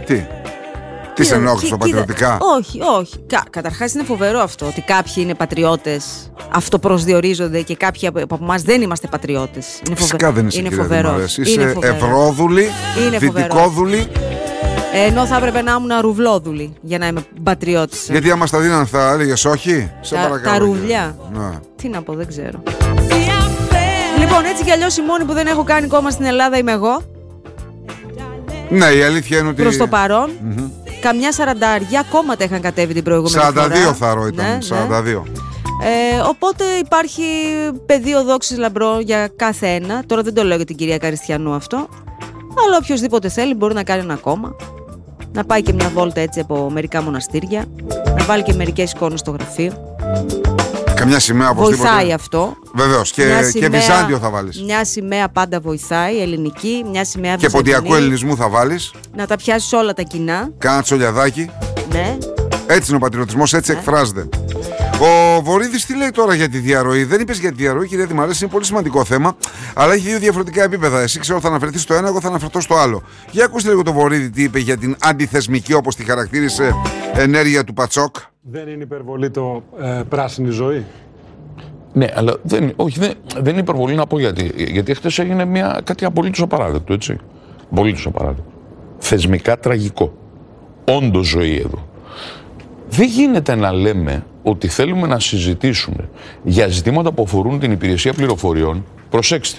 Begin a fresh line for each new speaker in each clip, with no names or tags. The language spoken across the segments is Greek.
Τι σε ενόχλησε πατριωτικά?
Όχι. Καταρχάς είναι φοβερό αυτό ότι κάποιοι είναι πατριώτες, αυτοπροσδιορίζονται και κάποιοι από εμάς δεν είμαστε πατριώτες.
Φυσικά δεν είσαι,
είναι
κυρία
φοβερό.
Δημαρές. Είσαι ευρώδουλη, δυτικόδουλη.
Ενώ θα έπρεπε να ήμουν ρουβλόδουλη για να είμαι πατριώτης.
Γιατί άμα στα δίναν θα έλεγες όχι?
Τα ρουβλιά. Τι να πω, δεν ξέρω. Λοιπόν, έτσι κι αλλιώς η μόνη που δεν έχω κάνει κόμμα στην Ελλάδα είμαι εγώ.
Ναι, η αλήθεια είναι ότι
προς το παρόν. Καμιά 40 κόμματα είχαν κατέβει την προηγούμενη
42
φορά.
42 θάρρο ήταν, ναι, 42.
Οπότε υπάρχει πεδίο δόξης λαμπρό για κάθε ένα. Τώρα δεν το λέω για την κυρία Καριστιανού αυτό. Αλλά οποιοδήποτε θέλει μπορεί να κάνει ένα κόμμα. Να πάει και μια βόλτα έτσι από μερικά μοναστήρια. Να βάλει και μερικές εικόνες στο γραφείο.
Καμιά σημαία
βοηθάει αυτό.
Βεβαίως. Και Βυζάντιο θα βάλεις.
Μια σημαία πάντα βοηθάει, ελληνική. Μια σημαία
και ποντιακού ελληνισμού θα βάλεις.
Να τα πιάσεις όλα τα κοινά.
Κάνα τσολιαδάκι.
Ναι.
Έτσι είναι ο πατριωτισμός, έτσι εκφράζεται. Ο Βορίδης τι λέει τώρα για τη διαρροή? Δεν είπες για τη διαρροή, κυρία Δημαρές, είναι πολύ σημαντικό θέμα. Αλλά έχει δύο διαφορετικά επίπεδα. Εσύ ξέρω θα αναφερθείς στο ένα, εγώ θα αναφερθώ στο άλλο. Για ακούστε λίγο το Βορίδη τι είπε για την αντιθεσμική, όπως τη χαρακτήρισε, ενέργεια του Πατσόκ.
Δεν είναι υπερβολή το πράσινη ζωή?
Ναι, αλλά δεν είναι υπερβολή να πω γιατί. Γιατί χτες έγινε κάτι απολύτως απαράδεκτο, έτσι. Απολύτως απαράδεκτο. Θεσμικά τραγικό. Όντως ζωή εδώ. Δεν γίνεται να λέμε ότι θέλουμε να συζητήσουμε για ζητήματα που αφορούν την υπηρεσία πληροφοριών. Προσέξτε.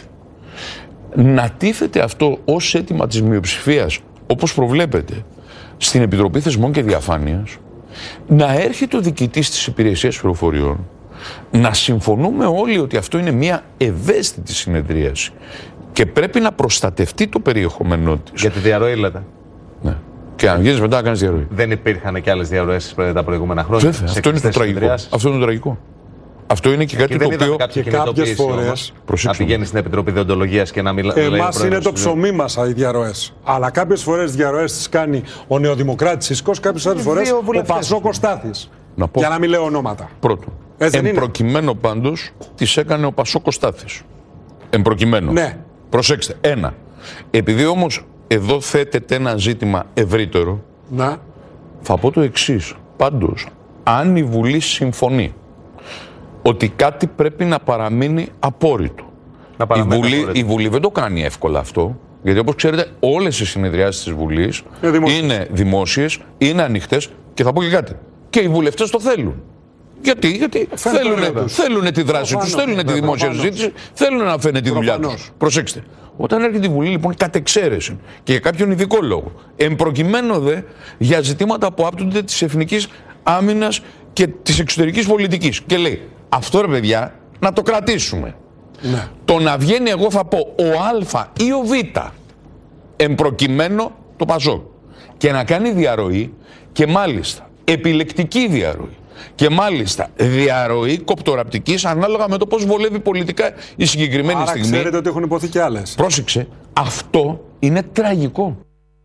Να τίθεται αυτό ως αίτημα της μειοψηφίας, όπως προβλέπεται στην Επιτροπή Θεσμών και Διαφάνειας, να έρχεται ο διοικητής της υπηρεσίας πληροφοριών, να συμφωνούμε όλοι ότι αυτό είναι μια ευαίσθητη συνεδρίαση και πρέπει να προστατευτεί το περιεχόμενό της.
Για τη διαρροή λέτε?
Ναι. Και αν βγαίνεις μετά να κάνεις διαρροή.
Δεν υπήρχαν και άλλες διαρροές τα προηγούμενα χρόνια?
Βέβαια, αυτό είναι το τραγικό. Αυτό είναι το τραγικό. Αυτό είναι και κάτι το οποίο
κάποιες φορές
να πηγαίνει στην Επιτροπή Δεοντολογίας και να μιλάει.
Εμάς είναι το ψωμί μας οι διαρροές. Αλλά κάποιες φορές διαρροές τις κάνει ο Νεοδημοκράτης Ισκός, κάποιες άλλες φορές ο Πασόκος Στάθης. Για να μην λέω ονόματα.
Πρώτον. Εμπροκειμένο πάντως τις έκανε ο Πασόκος Στάθης. Εμπροκειμένο.
Ναι.
Προσέξτε. Ένα. Επειδή όμως εδώ θέτεται ένα ζήτημα ευρύτερο,
να,
θα πω το εξής. Πάντως, αν η Βουλή συμφωνεί ότι κάτι πρέπει να παραμείνει απόρριτο. Η Βουλή δεν το κάνει εύκολα αυτό, γιατί όπως ξέρετε όλες οι συνεδριάσεις της Βουλής είναι δημόσιες, είναι ανοιχτές και θα πω και κάτι. Και οι βουλευτές το θέλουν. Γιατί θέλουν τη δράση τους, θέλουν τη δημόσια συζήτηση, θέλουν να φαίνεται τη δουλειά τους. Προσέξτε. Όταν έρχεται η Βουλή λοιπόν κατ' εξαίρεση και για κάποιον ειδικό λόγο, εμπροκειμένο δε για ζητήματα που άπτονται της εθνικής άμυνας και της εξωτερικής πολιτικής. Και λέει, αυτό ρε παιδιά, να το κρατήσουμε.
Ναι.
Το να βγαίνει, εγώ θα πω, ο Α ή ο Β, εμπροκειμένο το Πασόκ, και να κάνει διαρροή, και μάλιστα επιλεκτική διαρροή, και μάλιστα διαρροή κοπτοραπτικής ανάλογα με το πώς βολεύει πολιτικά η συγκεκριμένη
άρα
στιγμή.
Ξέρετε ότι έχουν υποθεί και άλλες.
Πρόσεξε, αυτό είναι τραγικό.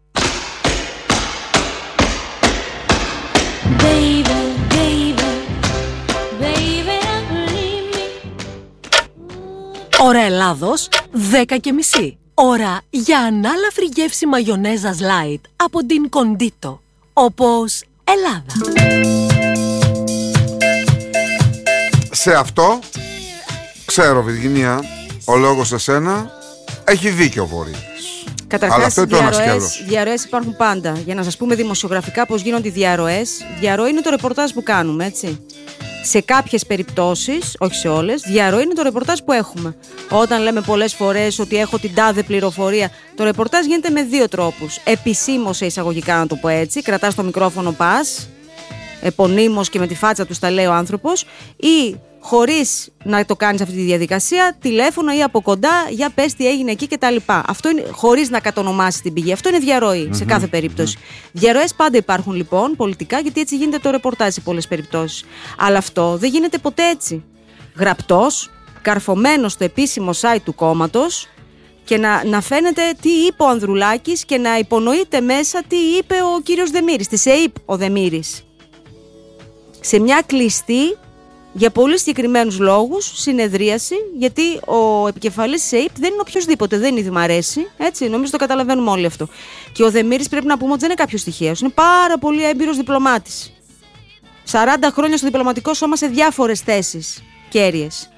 Ώρα Ελλάδος, 10:30. Ώρα για ανάλαφρη γεύση μαγιονέζας light από την Κοντίτο. Όπως Ελλάδα.
Σε αυτό, ξέρω Βυργινία, ο λόγος σε σένα έχει δίκιο ο Βορύδης.
Καταρχάς, διαρροές υπάρχουν πάντα. Για να σας πούμε δημοσιογραφικά πώς γίνονται οι διαρροές. Διαρροή είναι το ρεπορτάζ που κάνουμε, έτσι. Σε κάποιες περιπτώσεις, όχι σε όλες, διαρροή είναι το ρεπορτάζ που έχουμε. Όταν λέμε πολλές φορές ότι έχω την τάδε πληροφορία, το ρεπορτάζ γίνεται με δύο τρόπους. Επισήμως, σε εισαγωγικά να το πω έτσι, κρατάς το μικρόφωνο, πας, επωνύμως και με τη φάτσα του τα λέει ο άνθρωπος, ή χωρίς να το κάνεις αυτή τη διαδικασία, τηλέφωνο ή από κοντά, για πες τι έγινε εκεί κτλ. Αυτό είναι χωρίς να κατονομάσεις την πηγή. Αυτό είναι διαρροή σε κάθε περίπτωση. Διαρροές πάντα υπάρχουν λοιπόν πολιτικά, γιατί έτσι γίνεται το ρεπορτάζ σε πολλές περιπτώσεις. Αλλά αυτό δεν γίνεται ποτέ έτσι. Γραπτός, καρφωμένος στο επίσημο site του κόμματος, και να φαίνεται τι είπε ο Ανδρουλάκης και να υπονοείται μέσα τι είπε ο κύριος Δεμήρης. Τι σε είπε ο Δεμήρης. Σε μια κλειστή Για πολύ συγκεκριμένους λόγους, συνεδρίαση, γιατί ο επικεφαλής της ΕΕΠ δεν είναι οποιοσδήποτε, δεν είναι η Δημαρέση. Έτσι, νομίζω το καταλαβαίνουμε όλοι αυτό. Και ο Δεμήρης πρέπει να πούμε ότι δεν είναι κάποιος τυχαίος. Είναι πάρα πολύ έμπειρος διπλωμάτης. 40 χρόνια στο διπλωματικό σώμα σε διάφορες θέσεις κέρυες.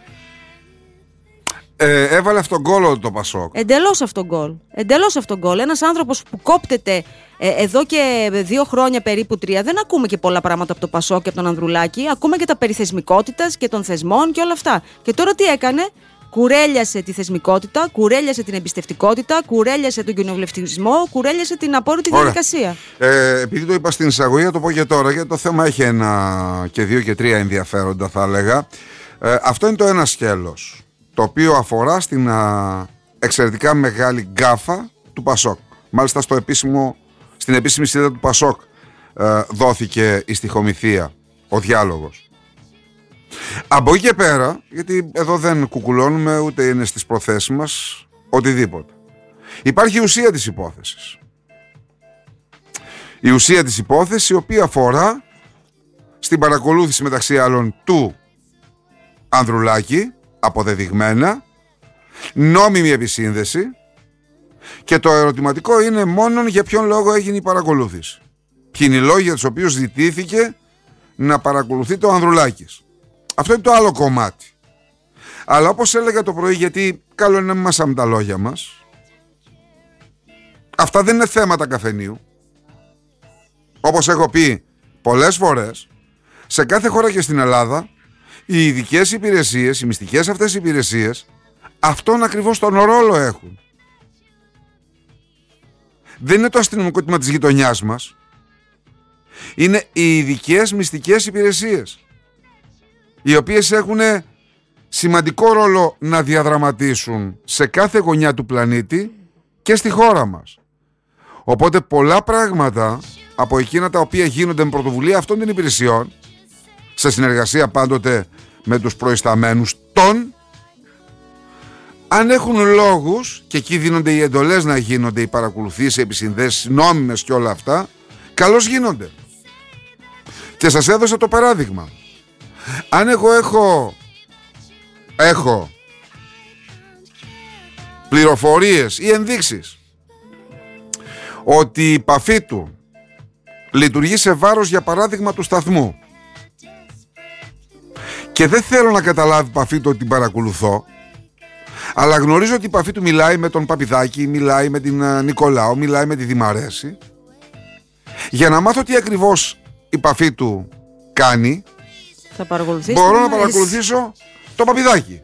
Έβαλε αυτόν γκολ το Πασόκ.
Εντελώς αυτόν γκολ. Ένας άνθρωπος που κόπτεται εδώ και 2 χρόνια περίπου 3. Δεν ακούμε και πολλά πράγματα από το Πασόκ και από τον Ανδρουλάκη. Ακούμε και τα περί θεσμικότητας και των θεσμών και όλα αυτά. Και τώρα τι έκανε? Κουρέλιασε τη θεσμικότητα, κουρέλιασε την εμπιστευτικότητα, κουρέλιασε τον κοινοβουλευτισμό, κουρέλιασε την απόρριτη διαδικασία.
Επειδή το είπα στην εισαγωγή, θα το πω και τώρα, γιατί το θέμα έχει 1 και 2 και 3 ενδιαφέροντα, θα έλεγα. Αυτό είναι το ένα σκέλος, το οποίο αφορά στην εξαιρετικά μεγάλη γκάφα του Πασόκ. Μάλιστα στην επίσημη σελίδα του Πασόκ δόθηκε η στιχομυθία, ο διάλογος. Από εκεί και πέρα, γιατί εδώ δεν κουκουλώνουμε ούτε είναι στις προθέσεις μας οτιδήποτε, υπάρχει η ουσία της υπόθεσης. Η ουσία της υπόθεσης, η οποία αφορά στην παρακολούθηση μεταξύ άλλων του Ανδρουλάκη, αποδεδειγμένα, νόμιμη επισύνδεση, και το ερωτηματικό είναι μόνον για ποιον λόγο έγινε η παρακολούθηση. Ποιοι είναι οι λόγοι για τους οποίους ζητήθηκε να παρακολουθεί το Ανδρουλάκης. Αυτό είναι το άλλο κομμάτι. Αλλά όπως έλεγα το πρωί, γιατί καλό είναι να μην μασάμε τα λόγια μας, αυτά δεν είναι θέματα καφενείου. Όπως έχω πει πολλές φορές, σε κάθε χώρα και στην Ελλάδα, οι ειδικές υπηρεσίες, οι μυστικές αυτές υπηρεσίες, αυτόν ακριβώς τον ρόλο έχουν. Δεν είναι το αστυνομικό τμήμα της γειτονιάς μας. Είναι οι ειδικές μυστικές υπηρεσίες, οι οποίες έχουν σημαντικό ρόλο να διαδραματίσουν σε κάθε γωνιά του πλανήτη και στη χώρα μας. Οπότε πολλά πράγματα από εκείνα τα οποία γίνονται με πρωτοβουλία αυτών των υπηρεσιών, σε συνεργασία πάντοτε με τους προϊσταμένους των, αν έχουν λόγους, και εκεί δίνονται οι εντολές να γίνονται οι παρακολουθήσεις, οι επισυνδέσεις νόμιμες και όλα αυτά, καλώς γίνονται. Και σας έδωσα το παράδειγμα. Αν εγώ έχω πληροφορίες ή ενδείξεις ότι η επαφή του λειτουργεί σε βάρος, για παράδειγμα, του σταθμού, και δεν θέλω να καταλάβει η επαφή του ότι την παρακολουθώ, αλλά γνωρίζω ότι η επαφή του μιλάει με τον Παπηδάκη, μιλάει με την Νικολάου, μιλάει με τη Δημαρέση, για να μάθω τι ακριβώς η επαφή του κάνει, μπορώ να παρακολουθήσω τον Παπηδάκη,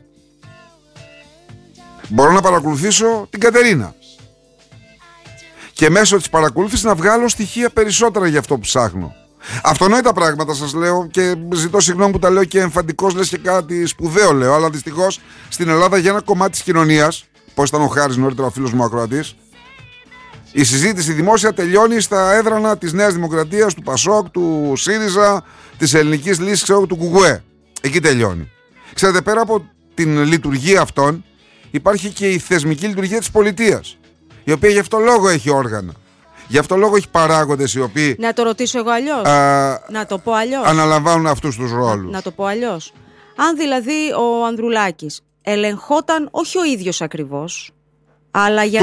μπορώ να παρακολουθήσω την Κατερίνα, και μέσω της παρακολούθησης να βγάλω στοιχεία περισσότερα για αυτό που ψάχνω. Αυτονόητα πράγματα σας λέω, και ζητώ συγγνώμη που τα λέω και εμφαντικώς, λες και κάτι σπουδαίο λέω, αλλά δυστυχώς στην Ελλάδα για ένα κομμάτι της κοινωνίας, πώς ήταν ο Χάρης νωρίτερα, ο φίλος μου ακροατής, η συζήτηση δημόσια τελειώνει στα έδρανα της Νέας Δημοκρατίας, του Πασόκ, του ΣΥΡΙΖΑ, της Ελληνικής Λύσης, ξέρω, του Κουκουέ. Εκεί τελειώνει. Ξέρετε, πέρα από την λειτουργία αυτών, υπάρχει και η θεσμική λειτουργία της πολιτείας, η οποία γι' αυτό λόγο έχει όργανα. Γι' αυτό λόγο έχει παράγοντες οι οποίοι.
Να το ρωτήσω εγώ αλλιώς. Να το πω αλλιώς.
Αναλαμβάνουν αυτούς τους ρόλους.
Να το πω αλλιώς. Αν δηλαδή ο Ανδρουλάκης ελεγχόταν όχι ο ίδιος ακριβώς, αλλά για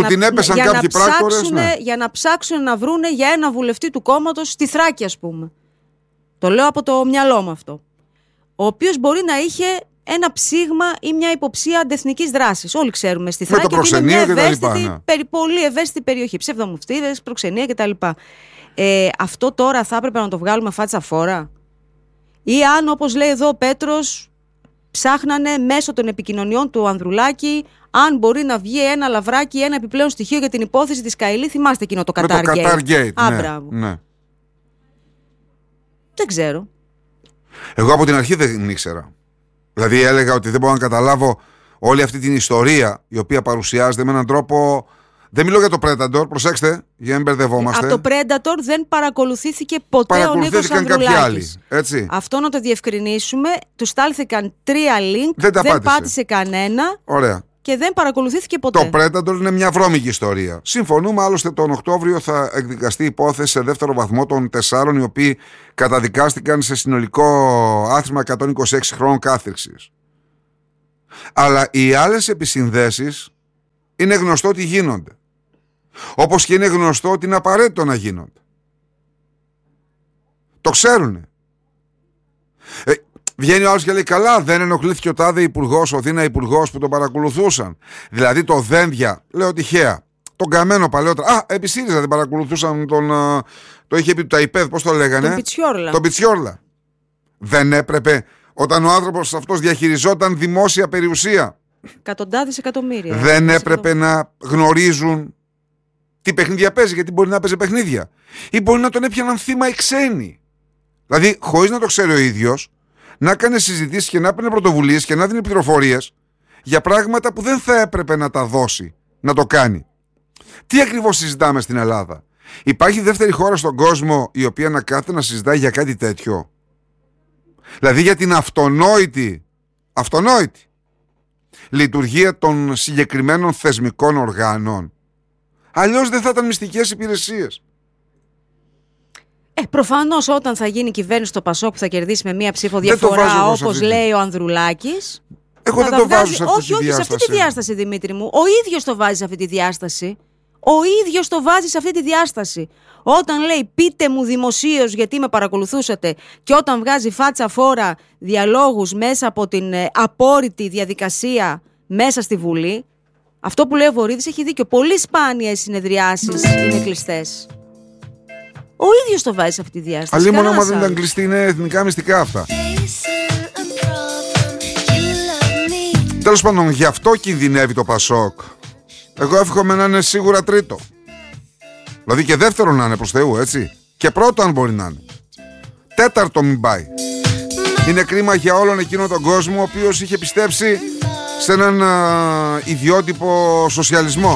να ψάξουν να βρούνε για ένα βουλευτή του κόμματος στη Θράκη, ας πούμε. Το λέω από το μυαλό μου αυτό. Ο οποίος μπορεί να είχε ένα ψήγμα ή μια υποψία αντεθνικής δράσης. Όλοι ξέρουμε στη Θράκη ότι είναι μια πολύ ευαίσθητη περιοχή. Ψευδομουφτίδες, προξενία κτλ. Αυτό τώρα θα έπρεπε να το βγάλουμε φάτσα φόρα? Ή αν, όπως λέει εδώ ο Πέτρος, ψάχνανε μέσω των επικοινωνιών του Ανδρουλάκη αν μπορεί να βγει ένα λαβράκι, ένα επιπλέον στοιχείο για την υπόθεση της Καηλή. Θυμάστε εκείνο το Qatar Gate.
Ναι.
Δεν ξέρω.
Εγώ από την αρχή δεν ήξερα. Δηλαδή έλεγα ότι δεν μπορώ να καταλάβω όλη αυτή την ιστορία, η οποία παρουσιάζεται με έναν τρόπο. Δεν μιλώ για το Predator, προσέξτε, για να μην μπερδευόμαστε.
Από το Predator δεν παρακολουθήθηκε ποτέ ο Νίκος Ανδρουλάκης.
Έτσι.
Αυτό να το διευκρινίσουμε. Του στάλθηκαν 3 link, δεν πάτησε κανένα.
Ωραία.
και δεν παρακολουθήθηκε ποτέ.
Το Predator είναι μια βρώμικη ιστορία. Συμφωνούμε, άλλωστε τον Οκτώβριο θα εκδικαστεί υπόθεση σε δεύτερο βαθμό των 4 οι οποίοι καταδικάστηκαν σε συνολικό άθροισμα 126 χρόνων κάθριξης. Αλλά οι άλλες επισυνδέσεις είναι γνωστό ότι γίνονται. Όπως και είναι γνωστό ότι είναι απαραίτητο να γίνονται. Το ξέρουνε. Βγαίνει ο άλλος και λέει: καλά, δεν ενοχλήθηκε ο τάδε υπουργός, ο δίνα υπουργός που τον παρακολουθούσαν. Δηλαδή το δένδια, λέω τυχαία, τον καμένο παλαιότερα. Επί ΣΥΡΙΖΑ δεν παρακολουθούσαν τον. Το είχε πει του Ταϊπέδ, πώς το λέγανε. Τον Πιτσιόρλα. Δεν έπρεπε, όταν ο άνθρωπος αυτός διαχειριζόταν δημόσια περιουσία,
εκατοντάδες εκατομμύρια.
Δεν έπρεπε να γνωρίζουν τι παιχνίδια παίζει, γιατί μπορεί να παίζει παιχνίδια. Ή μπορεί να τον έπιαναν θύμα οι ξένοι. Δηλαδή, χωρίς να το ξέρει ο ίδιος, να κάνει συζητήσεις και να παίρνει πρωτοβουλίες και να δίνει πληροφορίες για πράγματα που δεν θα έπρεπε να τα δώσει, να το κάνει. Τι ακριβώς συζητάμε στην Ελλάδα? Υπάρχει δεύτερη χώρα στον κόσμο η οποία να κάθεται να συζητάει για κάτι τέτοιο? Δηλαδή για την αυτονόητη λειτουργία των συγκεκριμένων θεσμικών οργάνων. Αλλιώς δεν θα ήταν μυστικές υπηρεσίες.
Προφανώς όταν θα γίνει κυβέρνηση στο ΠΑΣΟΚ που θα κερδίσει με μία ψήφο διαφορά, όπως λέει ο Ανδρουλάκης.
Εγώ δεν το βάζω σε αυτή τη διάσταση.
Όχι, σε αυτή τη διάσταση, Δημήτρη μου. Ο ίδιος το βάζει σε αυτή τη διάσταση. Ο ίδιος το βάζει σε αυτή τη διάσταση. Όταν λέει πείτε μου δημοσίως γιατί με παρακολουθούσατε, και όταν βγάζει φάτσα φόρα διαλόγους μέσα από την απόρριτη διαδικασία μέσα στη Βουλή, αυτό που λέει ο Βορίδης έχει δίκιο. Πολύ σπάνιες συνεδριάσεις είναι κλειστές. Ο ίδιος το βάζει σε αυτή τη διάσταση.
Αλλή μόνο άμα δεν ήταν κλειστή, είναι εθνικά μυστικά αυτά. Τέλος πάντων, γι' αυτό κινδυνεύει το ΠΑΣΟΚ. Εγώ εύχομαι να είναι σίγουρα τρίτο. Δηλαδή και δεύτερο να είναι, προς Θεού, έτσι. Και πρώτο αν μπορεί να είναι. Τέταρτο μην πάει. Είναι κρίμα για όλον εκείνο τον κόσμο ο οποίος είχε πιστέψει σε έναν ιδιότυπο σοσιαλισμό.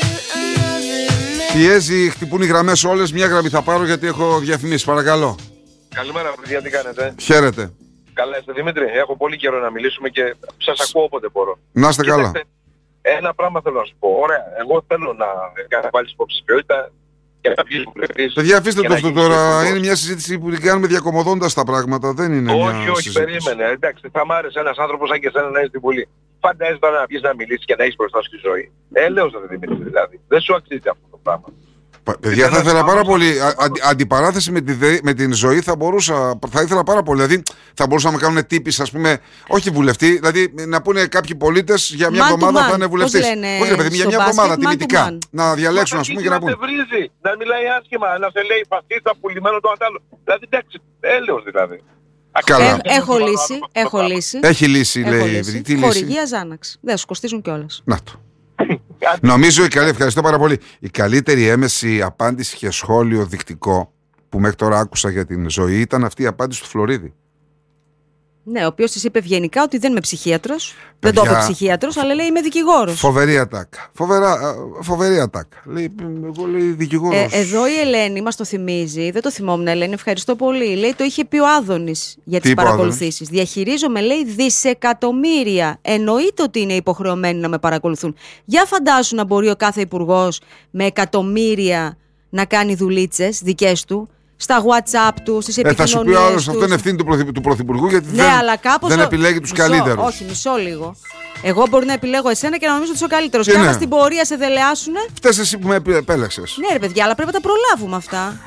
Πιέζει, χτυπούν οι γραμμές όλες. Μια γραμμή θα πάρω γιατί έχω διαφημίσεις. Παρακαλώ.
Καλημέρα, παιδιά, τι κάνετε?
Χαίρετε.
Καλά είστε, Δημήτρη? Έχω πολύ καιρό να μιλήσουμε και σας ακούω όποτε μπορώ.
Να είστε καλά.
Ένα πράγμα θέλω να σου πω. Ωραία, εγώ θέλω να βάλεις υποψηφιότητα και να βγεις βουλευτής.
Παιδιά, αφήστε το αυτό τώρα. Είναι μια συζήτηση που την κάνουμε διακομωδώντας τα πράγματα. Δεν είναι μια
όχι, περίμενε. Εντάξει, θα μ' άρεσε ένας άνθρωπος σαν και εσένα να είναι στην Βουλή. Φαντάζεσαι τώρα να βγεις να μιλήσεις και να έχεις μπροστά σου τη ζωή. Έλεος δεν Δημήτρη δηλαδή. Δεν σου αξίζει αυτό το πράγμα.
Παιδιά, θα ήθελα πάρα πολύ. Αντιπαράθεση με την ζωή θα ήθελα πάρα πολύ. Δηλαδή, θα μπορούσαμε να κάνουν τύπης, ας πούμε, όχι βουλευτή, δηλαδή να πούνε κάποιοι πολίτες για μια εβδομάδα θα είναι βουλευτής. Όχι, ρε παιδί, για μια εβδομάδα τιμητικά. Να διαλέξουν, ας πούμε, και να πούνε.
Να σε βρίζει, να μιλάει άσχημα, να σε λέει φασίστα, πουλημένο το αντάλλο. Δηλαδή, εντάξει, έλεος δηλαδή.
Καλά.
Έχω λύση.
Έχει λύση, λέει. Τι λύση?
Χορηγία Ζάναξ. Δεν σου κοστίζουν κιόλας.
Να το. Νομίζω ευχαριστώ πάρα πολύ. Η καλύτερη έμεση απάντηση και σχόλιο δεικτικό που μέχρι τώρα άκουσα για την ζωή ήταν αυτή η απάντηση του Φλωρίδη.
Ναι, ο οποίος της είπε ευγενικά ότι δεν είμαι ψυχίατρος. Δεν το είπε ψυχίατρος, αλλά λέει είμαι δικηγόρος.
Φοβερή ατάκα. Φοβερή ατάκα. Λέει, εγώ λέει δικηγόρος.
Εδώ η Ελένη μας το θυμίζει. Δεν το θυμόμουν, Ελένη. Ευχαριστώ πολύ. Λέει το είχε πει ο Άδωνης για τις παρακολουθήσεις. Διαχειρίζομαι, λέει, δισεκατομμύρια. Εννοείται ότι είναι υποχρεωμένοι να με παρακολουθούν. Για φαντάσου να μπορεί ο κάθε υπουργός με εκατομμύρια να κάνει δουλίτσες δικές του. Στα WhatsApp του, στις επικοινωνίες
θα σου πει ο άλλος, αυτό είναι ευθύνη του Πρωθυπουργού, γιατί δεν επιλέγει τους καλύτερους.
Όχι, μισό λίγο. Εγώ μπορεί να επιλέγω εσένα και να νομίζω ότι είσαι ο καλύτερος. Και άμα στην πορεία σε δελεάσουνε.
Φταίς εσύ που με επέλεξες.
Ναι, ρε παιδιά, αλλά πρέπει να τα προλάβουμε αυτά.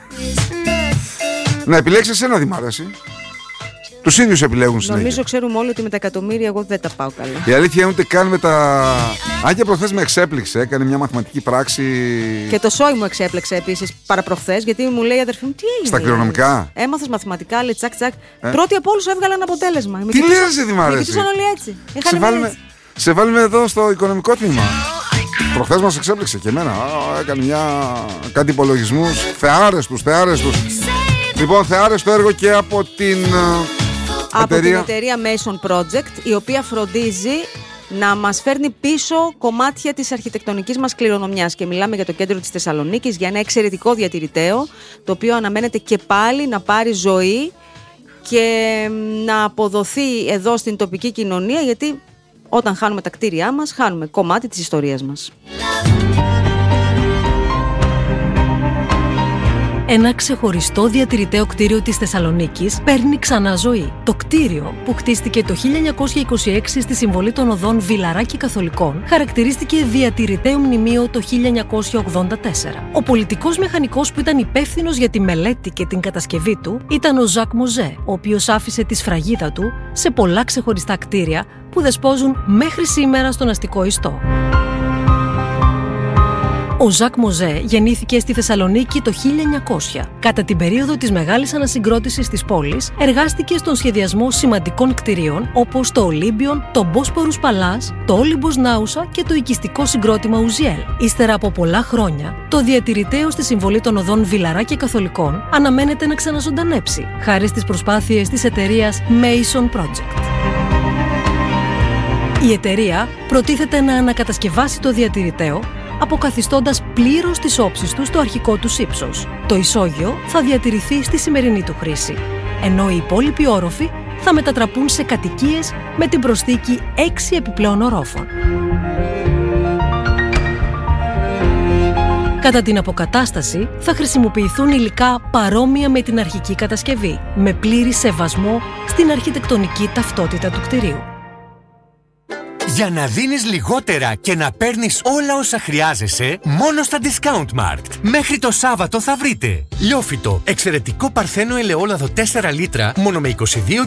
Να επιλέξεις εσένα, δεν μ' αρέσει. Τους ίδιους επιλέγουν συνέχεια.
Νομίζω ξέρουμε όλοι ότι με τα εκατομμύρια εγώ δεν τα πάω καλά.
Η αλήθεια είναι ότι καν με τα. Αν και προχθές με εξέπληξε, έκανε μια μαθηματική πράξη.
Και το σόι μου εξέπληξε επίσης παραπροχθές, γιατί μου λέει η αδερφή μου τι έγινε.
Στα κληρονομικά.
Έμαθες μαθηματικά, λέει τσακ τσακ. Πρώτοι από όλους έβγαλαν αποτέλεσμα.
Τι λες, δεν μ' αρέσει.
Όλοι έτσι.
Σε βάλουμε εδώ στο οικονομικό τμήμα. Προχθές μας εξέπληξε και εμένα. Έκανε κάτι υπολογισμούς θεάρεστους. Λοιπόν, θεάρεστο έργο και από την.
Από την εταιρεία Mason Project, η οποία φροντίζει να μας φέρνει πίσω κομμάτια της αρχιτεκτονικής μας κληρονομιάς. Και μιλάμε για το κέντρο της Θεσσαλονίκης, για ένα εξαιρετικό διατηρηταίο, το οποίο αναμένεται και πάλι να πάρει ζωή και να αποδοθεί εδώ στην τοπική κοινωνία, γιατί Όταν χάνουμε τα κτίρια μας, χάνουμε κομμάτι της ιστορίας μας.
Ένα ξεχωριστό διατηρηταίο κτίριο της Θεσσαλονίκης παίρνει ξανά ζωή. Το κτίριο, που χτίστηκε το 1926 στη συμβολή των οδών Βιλαράκη Καθολικών, χαρακτηρίστηκε διατηρηταίο μνημείο το 1984. Ο πολιτικός μηχανικός που ήταν υπεύθυνος για τη μελέτη και την κατασκευή του ήταν ο Ζακ Μοζέ, ο οποίος άφησε τη σφραγίδα του σε πολλά ξεχωριστά κτίρια που δεσπόζουν μέχρι σήμερα στον αστικό ιστό. Ο Ζακ Μοζέ γεννήθηκε στη Θεσσαλονίκη το 1900. Κατά την περίοδο της μεγάλης ανασυγκρότησης της πόλης, εργάστηκε στον σχεδιασμό σημαντικών κτηρίων όπως το Ολύμπιον, το Μπόσπορους Παλάς, το Όλυμπος Νάουσα και το οικιστικό συγκρότημα Ουζιέλ. Ύστερα από πολλά χρόνια, το διατηρηταίο στη συμβολή των οδών Βιλαράκη Καθολικών αναμένεται να ξαναζωντανέψει, χάρη στις προσπάθειες της εταιρείας Mason Project. Η εταιρεία προτίθεται να ανακατασκευάσει το διατηρηταίο, αποκαθιστώντας πλήρως τις όψεις του στο αρχικό του ύψος. Το ισόγειο θα διατηρηθεί στη σημερινή του χρήση, ενώ οι υπόλοιποι όροφοι θα μετατραπούν σε κατοικίες με την προσθήκη 6 επιπλέον ορόφων. Κατά την αποκατάσταση θα χρησιμοποιηθούν υλικά παρόμοια με την αρχική κατασκευή, με πλήρη σεβασμό στην αρχιτεκτονική ταυτότητα του κτηρίου.
Για να δίνεις λιγότερα και να παίρνεις όλα όσα χρειάζεσαι, μόνο στα Discountmarkt. Μέχρι το Σάββατο θα βρείτε λιόφυτο, εξαιρετικό παρθένο ελαιόλαδο 4 λίτρα, μόνο με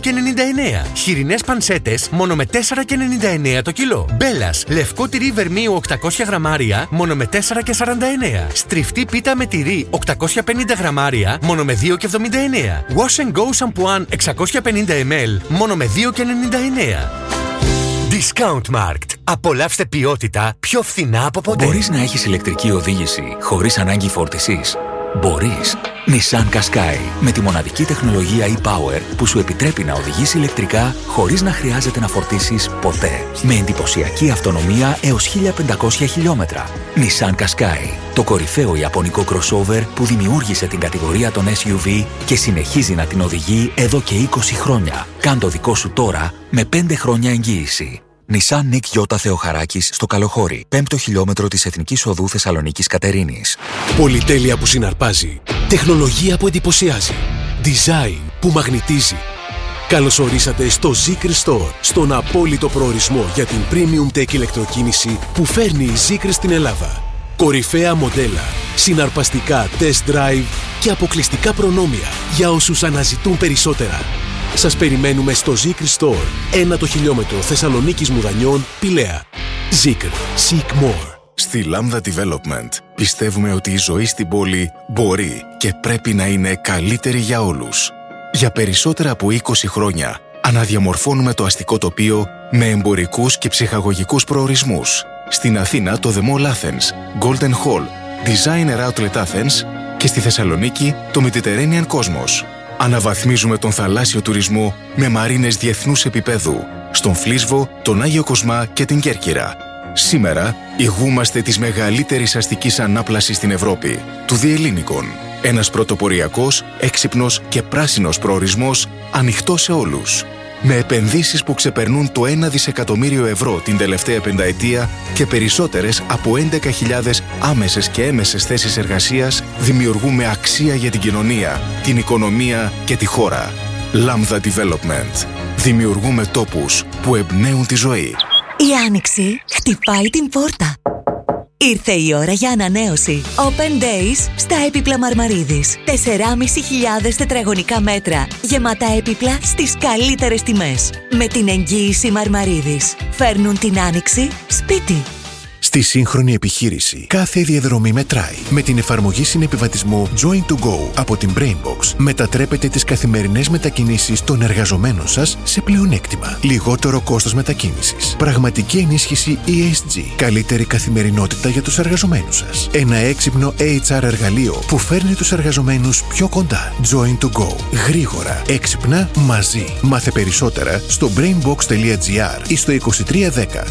22,99. Χοιρινές πανσέτες, μόνο με 4,99 το κιλό. Μπέλας, λευκό τυρί βερμίου 800 γραμμάρια, μόνο με 4,49. Στριφτή πίτα με τυρί 850 γραμμάρια, μόνο με 2,79. Wash and Go σαμπουάν 650 ml, μόνο με 2,99. Discountmarkt. Απολαύστε ποιότητα πιο φθηνά από ποτέ.
Μπορείς να έχεις ηλεκτρική οδήγηση χωρίς ανάγκη φόρτισης. Μπορείς. Nissan Qashqai, με τη μοναδική τεχνολογία e-Power που σου επιτρέπει να οδηγείς ηλεκτρικά χωρίς να χρειάζεται να φορτίσεις ποτέ. Με εντυπωσιακή αυτονομία έως 1500 χιλιόμετρα. Nissan Qashqai, το κορυφαίο ιαπωνικό crossover που δημιούργησε την κατηγορία των SUV και συνεχίζει να την οδηγεί εδώ και 20 χρόνια. Κάν το δικό σου τώρα με 5 χρόνια εγγύηση. Nissan Nick Γιώτα Θεοχαράκης στο Καλοχώρι, 5ο χιλιόμετρο της Εθνικής Οδού Θεσσαλονίκης Κατερίνης.
Πολυτέλεια που συναρπάζει. Τεχνολογία που εντυπωσιάζει. Design που μαγνητίζει. Καλώς ορίσατε στο Zeekr Store, στον απόλυτο προορισμό για την premium tech ηλεκτροκίνηση που φέρνει η Zeekr στην Ελλάδα. Κορυφαία μοντέλα, συναρπαστικά test drive και αποκλειστικά προνόμια για όσους αναζητούν περισσότερα. Σας περιμένουμε στο Zeekr Store, 1ο χιλιόμετρο Θεσσαλονίκης Μουδανιών, Πηλαία. Zeekr. Seek more.
Στη Lambda Development πιστεύουμε ότι η ζωή στην πόλη μπορεί και πρέπει να είναι καλύτερη για όλους. Για περισσότερα από 20 χρόνια αναδιαμορφώνουμε το αστικό τοπίο με εμπορικούς και ψυχαγωγικούς προορισμούς. Στην Αθήνα το The Mall Athens, Golden Hall, Designer Outlet Athens και στη Θεσσαλονίκη το Mediterranean Cosmos. Αναβαθμίζουμε τον θαλάσσιο τουρισμό με μαρίνες διεθνούς επίπεδου, στον Φλίσβο, τον Άγιο Κοσμά και την Κέρκυρα. Σήμερα ηγούμαστε της μεγαλύτερης αστικής ανάπλασης στην Ευρώπη, του Διελλήνικων. Ένας πρωτοποριακός, έξυπνος και πράσινος προορισμός ανοιχτός σε όλους. Με επενδύσεις που ξεπερνούν το 1 δισεκατομμύριο ευρώ την τελευταία πενταετία και περισσότερες από 11.000 άμεσες και έμεσες θέσεις εργασίας, δημιουργούμε αξία για την κοινωνία, την οικονομία και τη χώρα. Lambda Development. Δημιουργούμε τόπους που εμπνέουν τη ζωή.
Η Άνοιξη χτυπάει την πόρτα. Ήρθε η ώρα για ανανέωση. Open Days στα έπιπλα Μαρμαρίδης. 4.500 τετραγωνικά μέτρα. Γεμάτα έπιπλα στις καλύτερες τιμές. Με την εγγύηση Μαρμαρίδης. Φέρνουν την Άνοιξη σπίτι.
Στη σύγχρονη επιχείρηση, κάθε διαδρομή μετράει. Με την εφαρμογή συνεπιβατισμού Join to Go από την Brainbox, μετατρέπετε τις καθημερινές μετακινήσεις των εργαζομένων σας σε πλεονέκτημα. Λιγότερο κόστος μετακίνησης. Πραγματική ενίσχυση ESG. Καλύτερη καθημερινότητα για τους εργαζομένους σας. Ένα έξυπνο HR εργαλείο που φέρνει τους εργαζομένους πιο κοντά. Join to Go. Γρήγορα, έξυπνα, μαζί. Μάθε περισσότερα στο brainbox.gr ή στο 2310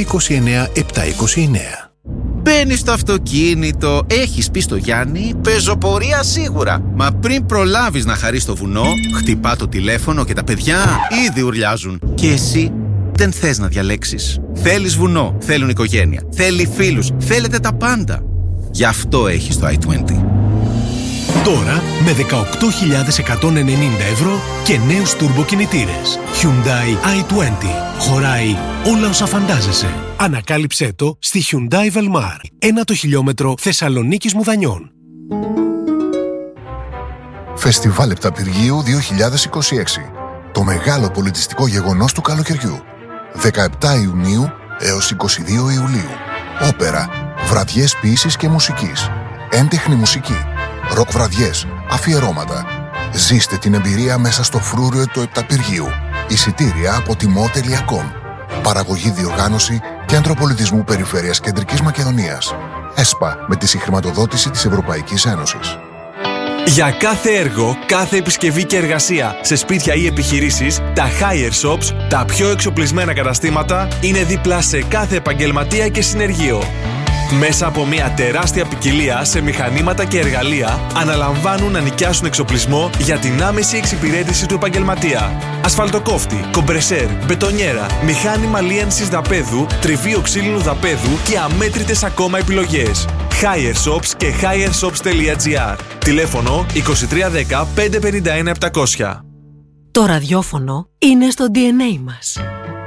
829 729.
Μπαίνεις στο αυτοκίνητο, έχεις πει στο Γιάννη, πεζοπορία σίγουρα. Μα πριν προλάβεις να χαρείς το βουνό, χτυπά το τηλέφωνο και τα παιδιά ήδη ουρλιάζουν. Και εσύ Δεν θες να διαλέξεις. Θέλεις βουνό, θέλουν οικογένεια, θέλει φίλους, θέλετε τα πάντα. Γι' αυτό έχεις το i20.
Τώρα με 18.190 ευρώ και νέους τουρμποκινητήρες. Hyundai i20. Χωράει όλα όσα φαντάζεσαι. Ανακάλυψέ το στη Hyundai Velmar. 1 χιλιόμετρο Θεσσαλονίκης Μουδανιών.
Φεστιβάλ Επταπηργίου 2026. Το μεγάλο πολιτιστικό γεγονός του καλοκαιριού. 17 Ιουνίου έως 22 Ιουλίου. Όπερα, βραδιές ποίησης και μουσικής, έντεχνη μουσική, ροκ βραδιές, αφιερώματα. Ζήστε την εμπειρία μέσα στο φρούριο του Επταπηργίου. Εισιτήρια από timo.com. Παραγωγή, διοργάνωση, Κέντρο Πολιτισμού Περιφέρειας Κεντρικής Μακεδονίας. ΕΣΠΑ, με τη συγχρηματοδότηση της Ευρωπαϊκής Ένωσης.
Για κάθε έργο, κάθε επισκευή και εργασία σε σπίτια ή επιχειρήσεις, τα Hire Shops, τα πιο εξοπλισμένα καταστήματα, είναι δίπλα σε κάθε επαγγελματία και συνεργείο. Μέσα από μια τεράστια ποικιλία σε μηχανήματα και εργαλεία, αναλαμβάνουν να νοικιάσουν εξοπλισμό για την άμεση εξυπηρέτηση του επαγγελματία. Ασφαλτοκόφτη, κομπρεσέρ, μπετονιέρα, μηχάνημα λίανσης δαπέδου, τριβείο ξύλινου δαπέδου και αμέτρητες ακόμα επιλογές. Hire Shops και hireshops.gr. Τηλέφωνο 2310 551 700.
Το ραδιόφωνο είναι στο DNA μας.